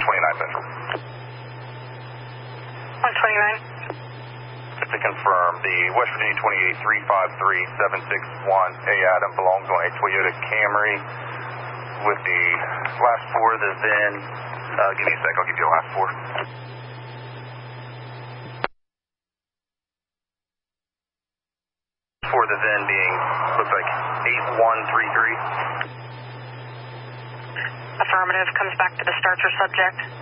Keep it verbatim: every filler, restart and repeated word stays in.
twenty-nine Central. one twenty-nine. To confirm, the West Virginia twenty-eight three five three seven six one A Adam belongs on a Toyota Camry with the last four of the V I N. Uh, give me a sec, I'll give you the last four. For the V I N being, looks like eight one three three. Affirmative, comes back to the starter subject.